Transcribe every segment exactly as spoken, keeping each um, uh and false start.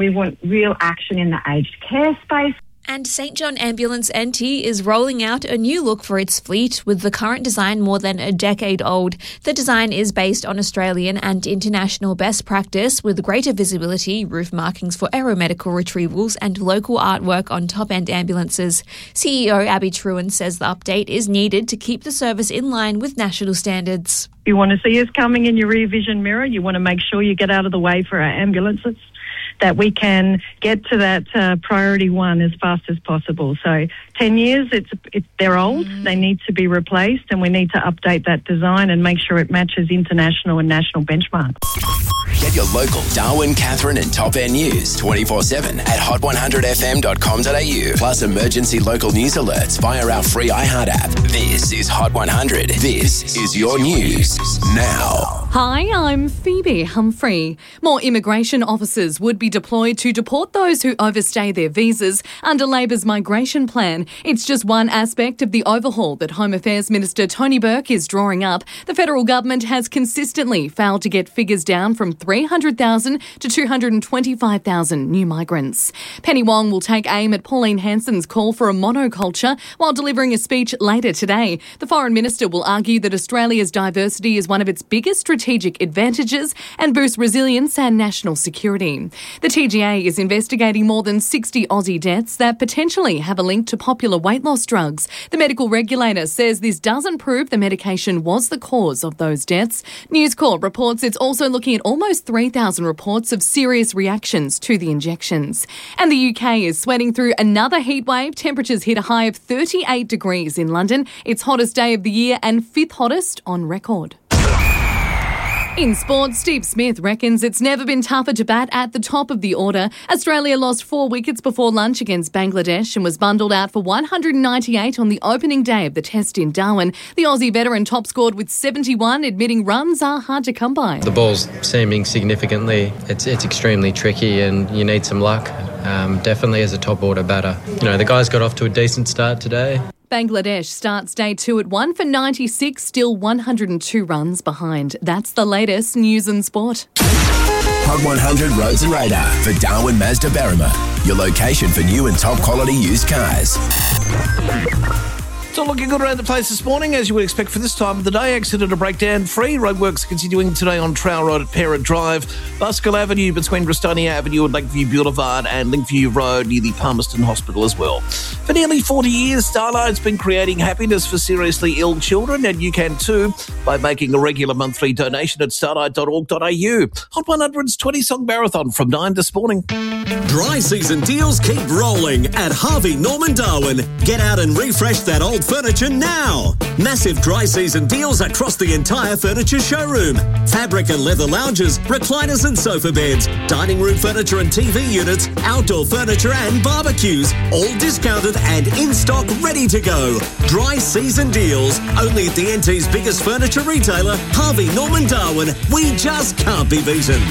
We want real action in the aged care space. And Saint John Ambulance N T is rolling out a new look for its fleet, with the current design more than a decade old. The design is based on Australian and international best practice, with greater visibility, roof markings for aeromedical retrievals and local artwork on top-end ambulances. C E O Abby Truen says the update is needed to keep the service in line with national standards. If you want to see us coming in your rear vision mirror, you want to make sure you get out of the way for our ambulances, that we can get to that uh, priority one as fast as possible. So ten years, it's, it's they're old, mm. they need to be replaced, and we need to update that design and make sure it matches international and national benchmarks. Get your local Darwin, Catherine and Top End news twenty-four seven at hot one hundred f m dot com dot a u. Plus emergency local news alerts via our free iHeart app. This is Hot one hundred. This is your news now. Hi, I'm Phoebe Humphrey. More immigration officers would be deployed to deport those who overstay their visas under Labor's migration plan. It's just one aspect of the overhaul that Home Affairs Minister Tony Burke is drawing up. The federal government has consistently failed to get figures down from three hundred thousand to two hundred twenty-five thousand new migrants. Penny Wong will take aim at Pauline Hanson's call for a monoculture while delivering a speech later today. The Foreign Minister will argue that Australia's diversity is one of its biggest strategic advantages and boosts resilience and national security. The T G A is investigating more than sixty Aussie deaths that potentially have a link to popular weight loss drugs. The medical regulator says this doesn't prove the medication was the cause of those deaths. News Corp reports it's also looking at almost three thousand reports of serious reactions to the injections. And the U K is sweating through another heat wave. Temperatures hit a high of thirty-eight degrees in London. Its hottest day of the year and fifth hottest on record. In sports, Steve Smith reckons it's never been tougher to bat at the top of the order. Australia lost four wickets before lunch against Bangladesh and was bundled out for one hundred ninety-eight on the opening day of the test in Darwin. The Aussie veteran top scored with seventy-one, admitting runs are hard to come by. The ball's seaming significantly. It's it's extremely tricky and you need some luck, um, definitely as a top order batter. You know, the guys got off to a decent start today. Bangladesh starts day two at one for ninety-six, still one hundred two runs behind. That's the latest news and sport. Hot one hundred Roads and Radar for Darwin Mazda Berrima, your location for new and top quality used cars. It's all looking good around the place this morning, as you would expect for this time of the day. Accident or breakdown free. Roadworks continuing today on Trowell Road at Parrot Drive, Buskill Avenue between Bristonia Avenue and Lakeview Boulevard, and Lakeview Road near the Palmerston Hospital as well. For nearly forty years, Starlight's been creating happiness for seriously ill children, and you can too by making a regular monthly donation at starlight dot org dot a u. Hot one hundred's twenty-song marathon from nine this morning. Dry season deals keep rolling at Harvey Norman Darwin. Get out and refresh that old furniture now. Massive dry season deals across the entire furniture showroom. Fabric and leather lounges, recliners and sofa beds, dining room furniture and T V units, outdoor furniture and barbecues, all discounted and in stock, ready to go. Dry season deals, only at the N T's biggest furniture retailer, Harvey Norman Darwin. We just can't be beaten.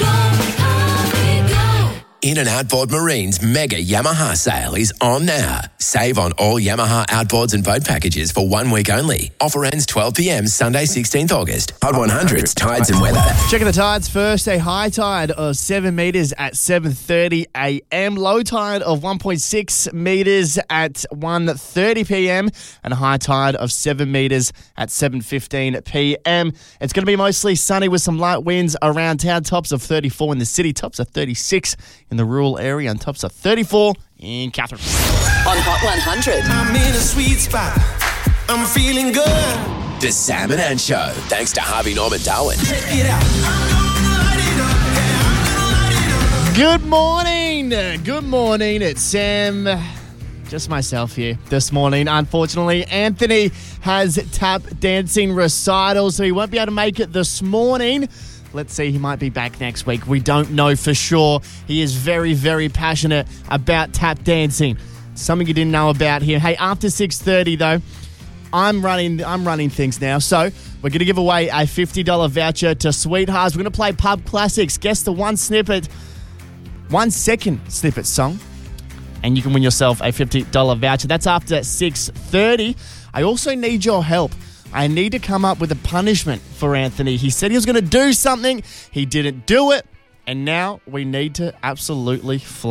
In and Outboard Marine's mega Yamaha sale is on now. Save on all Yamaha outboards and boat packages for one week only. Offer ends twelve p m Sunday, sixteenth August. Hot one hundred's tides and weather. Checking the tides first. A high tide of seven metres at seven thirty a m. Low tide of one point six metres at one thirty p m. And a high tide of seven metres at seven fifteen p m. It's going to be mostly sunny with some light winds around town. Tops of thirty-four in the city. Tops of thirty-six in the rural area, and tops of thirty-four in Catherine. On Hot one hundred. I'm in a sweet spot. I'm feeling good. The Sam and Ann Show, thanks to Harvey Norman Darwin. Good morning. Good morning. It's Sam. Just myself here this morning. Unfortunately, Anthony has tap dancing recital, so he won't be able to make it this morning. Let's see, he might be back next week. We don't know for sure. He is very, very passionate about tap dancing. Something you didn't know about here. Hey, after six thirty though, I'm running I'm running things now. So we're going to give away a fifty dollars voucher to Sweethearts. We're going to play Pub Classics. Guess the one snippet, one second snippet song, and you can win yourself a fifty dollars voucher. That's after six thirty. I also need your help. I need to come up with a punishment for Anthony. He said he was going to do something. He didn't do it. And now we need to absolutely fly.